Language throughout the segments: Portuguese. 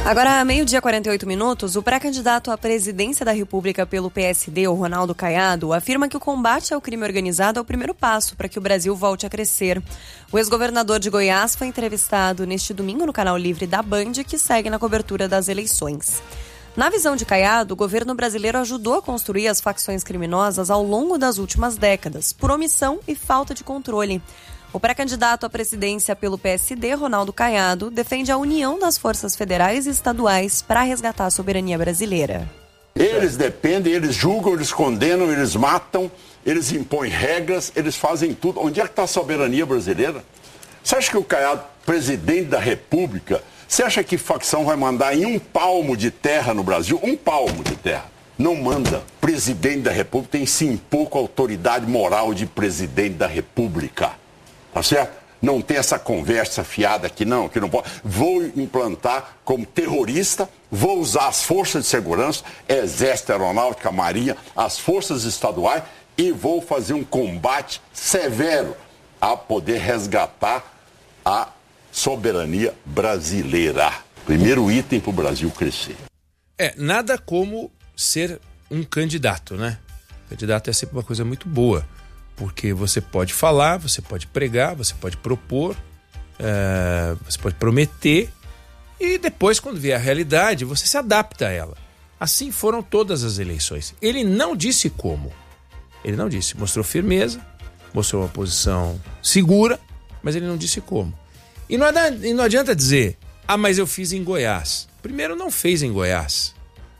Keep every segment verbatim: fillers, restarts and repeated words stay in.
Agora, meio-dia, quarenta e oito minutos, o pré-candidato à presidência da República pelo P S D, o Ronaldo Caiado, afirma que o combate ao crime organizado é o primeiro passo para que o Brasil volte a crescer. O ex-governador de Goiás foi entrevistado neste domingo no canal Livre da Band, que segue na cobertura das eleições. Na visão de Caiado, o governo brasileiro ajudou a construir as facções criminosas ao longo das últimas décadas, por omissão e falta de controle. O pré-candidato à presidência pelo P S D, Ronaldo Caiado, defende a união das forças federais e estaduais para resgatar a soberania brasileira. Eles dependem, eles julgam, eles condenam, eles matam, eles impõem regras, eles fazem tudo. Onde é que está a soberania brasileira? Você acha que o Caiado, presidente da República, você acha que facção vai mandar em um palmo de terra no Brasil? Um palmo de terra. Não manda. O presidente da República tem sim pouco autoridade moral de presidente da República. Tá certo? Não tem essa conversa fiada que não, que não pode. Vou implantar como terrorista, vou usar as forças de segurança, Exército, Aeronáutica, Marinha, as forças estaduais e vou fazer um combate severo a poder resgatar a soberania brasileira. Primeiro item para o Brasil crescer. É, nada como ser um candidato, né? Candidato é sempre uma coisa muito boa. Porque você pode falar, você pode pregar, você pode propor, é, você pode prometer e depois, quando vier a realidade, você se adapta a ela. Assim foram todas as eleições. Ele não disse como. Ele não disse. Mostrou firmeza, mostrou uma posição segura, mas ele não disse como. E não adianta, e não adianta dizer, ah, mas eu fiz em Goiás. Primeiro, não fez em Goiás.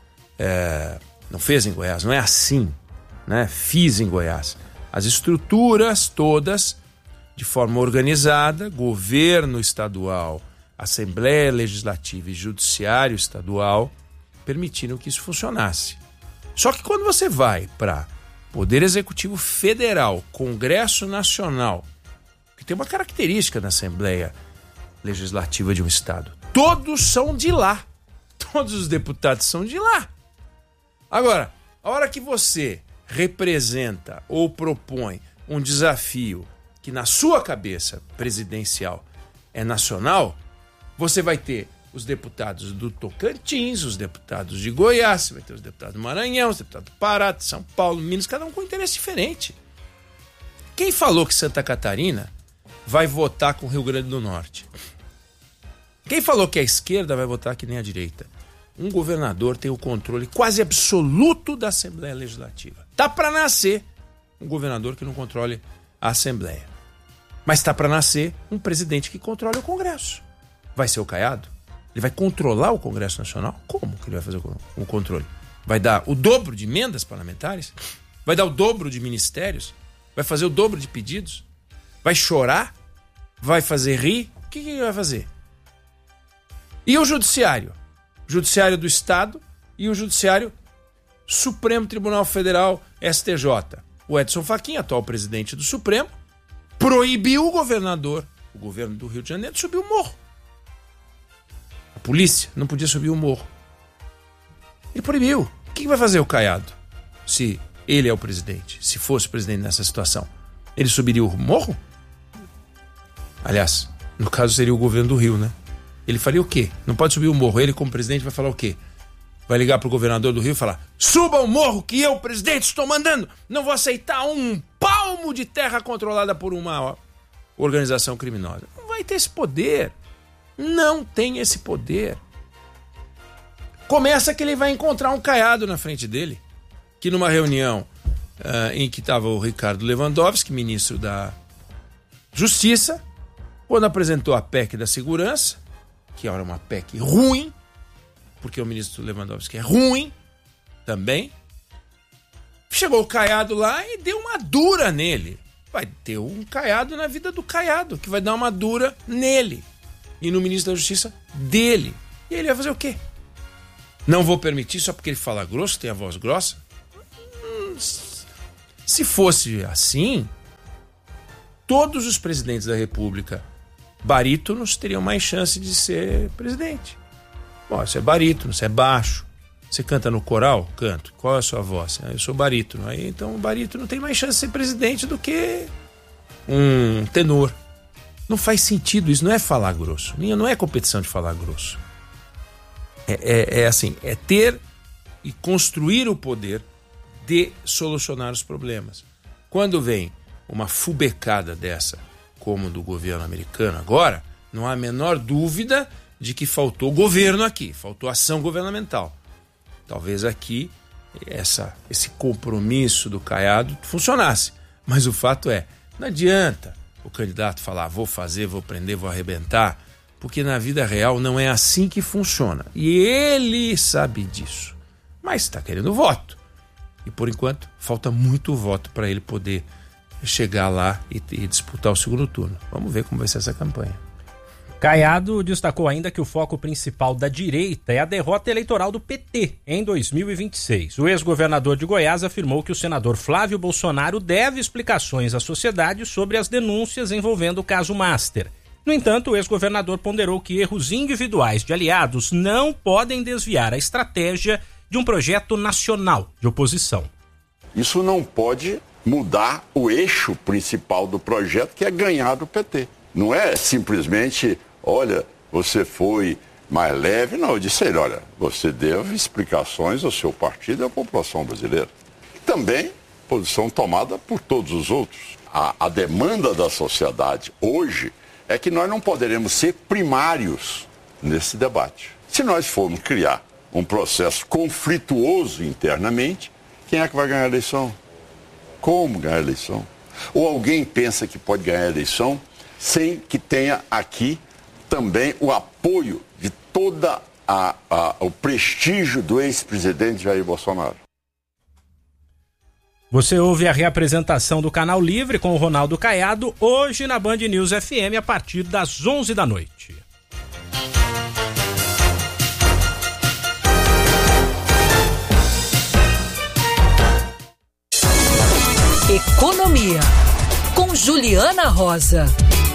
É, não fez em Goiás, não é assim, né? Fiz em Goiás. As estruturas todas, de forma organizada, governo estadual, Assembleia Legislativa e Judiciário Estadual, permitiram que isso funcionasse. Só que quando você vai para Poder Executivo Federal, Congresso Nacional, que tem uma característica na Assembleia Legislativa de um estado, todos são de lá. Todos os deputados são de lá. Agora, a hora que você representa ou propõe um desafio que na sua cabeça presidencial é nacional, você vai ter os deputados do Tocantins, os deputados de Goiás, você vai ter os deputados do Maranhão, os deputados do Pará, de São Paulo, Minas, cada um com interesse diferente. Quem falou que Santa Catarina vai votar com o Rio Grande do Norte? Quem falou que a esquerda vai votar que nem a direita? Um governador tem o controle quase absoluto da Assembleia Legislativa. Tá para nascer um governador que não controle a Assembleia. Mas tá para nascer um presidente que controle o Congresso. Vai ser o Caiado? Ele vai controlar o Congresso Nacional? Como que ele vai fazer o controle? Vai dar o dobro de emendas parlamentares? Vai dar o dobro de ministérios? Vai fazer o dobro de pedidos? Vai chorar? Vai fazer rir? O que, que ele vai fazer? E o Judiciário? Judiciário do Estado e o Judiciário Supremo Tribunal Federal, S T J. O Edson Fachin, atual presidente do Supremo, proibiu o governador, o governo do Rio de Janeiro, de subir o morro. A polícia não podia subir o morro. Ele proibiu. O que vai fazer o Caiado se ele é o presidente? Se fosse o presidente nessa situação, ele subiria o morro? Aliás, no caso seria o governo do Rio, né? Ele faria o quê? Não pode subir o morro. Ele, como presidente, vai falar o quê? Vai ligar pro governador do Rio e falar: suba o morro que eu, presidente, estou mandando. Não vou aceitar um palmo de terra controlada por uma organização criminosa. Não vai ter esse poder. Não tem esse poder. Começa que ele vai encontrar um Caiado na frente dele, que numa reunião uh, em que estava o Ricardo Lewandowski, ministro da Justiça, quando apresentou a P E C da Segurança, que era uma P E C ruim, porque o ministro Lewandowski é ruim também, chegou o Caiado lá e deu uma dura nele. Vai ter um Caiado na vida do Caiado, que vai dar uma dura nele e no ministro da Justiça dele. E ele vai fazer o quê? Não vou permitir só porque ele fala grosso, tem a voz grossa? Hum, se fosse assim, todos os presidentes da República barítonos teriam mais chance de ser presidente. Bom, você é barítono, você é baixo. Você canta no coral? Canto. Qual é a sua voz? Eu sou barítono. Aí, então o barítono tem mais chance de ser presidente do que um tenor. Não faz sentido, isso não é falar grosso. Não é competição de falar grosso. é, é, é assim, é ter e construir o poder de solucionar os problemas. Quando vem uma fubecada dessa, como do governo americano agora, não há a menor dúvida de que faltou governo aqui, faltou ação governamental. Talvez aqui essa, esse compromisso do Caiado funcionasse, mas o fato é, não adianta o candidato falar vou fazer, vou prender, vou arrebentar, porque na vida real não é assim que funciona. E ele sabe disso, mas está querendo voto. E por enquanto falta muito voto para ele poder chegar lá e, e disputar o segundo turno. Vamos ver como vai ser essa campanha. Caiado destacou ainda que o foco principal da direita é a derrota eleitoral do P T em dois mil e vinte e seis. O ex-governador de Goiás afirmou que o senador Flávio Bolsonaro deve explicações à sociedade sobre as denúncias envolvendo o caso Master. No entanto, o ex-governador ponderou que erros individuais de aliados não podem desviar a estratégia de um projeto nacional de oposição. Isso não pode mudar o eixo principal do projeto, que é ganhar do P T. Não é simplesmente, olha, você foi mais leve. Não, eu disse a ele, olha, você deve explicações ao seu partido e à população brasileira. Também posição tomada por todos os outros. A, a demanda da sociedade hoje é que nós não poderemos ser primários nesse debate. Se nós formos criar um processo conflituoso internamente, quem é que vai ganhar a eleição? Como ganhar a eleição? Ou alguém pensa que pode ganhar a eleição sem que tenha aqui também o apoio de toda a, a, o prestígio do ex-presidente Jair Bolsonaro? Você ouve a reapresentação do Canal Livre com o Ronaldo Caiado hoje na Band News F M a partir das onze da noite. Economia, com Juliana Rosa.